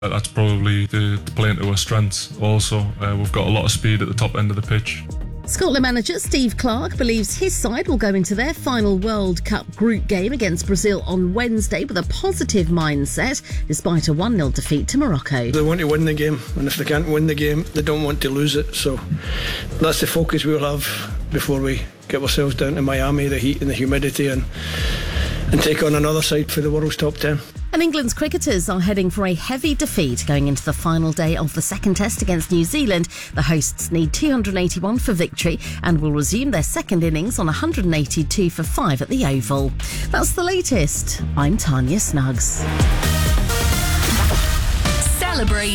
That's probably playing to our strengths also. We've got a lot of speed at the top end of the pitch. Scotland manager Steve Clarke believes his side will go into their final World Cup group game against Brazil on Wednesday with a positive mindset, despite a 1-0 defeat to Morocco. They want to win the game, and if they can't win the game, they don't want to lose it. So that's the focus we'll have before we get ourselves down to Miami, the heat and the humidity, and take on another side for the world's top 10. And England's cricketers are heading for a heavy defeat going into the final day of the second test against New Zealand. The hosts need 281 for victory and will resume their second innings on 182 for 5 at the Oval. That's the latest. I'm Tanya Snuggs. Celebrate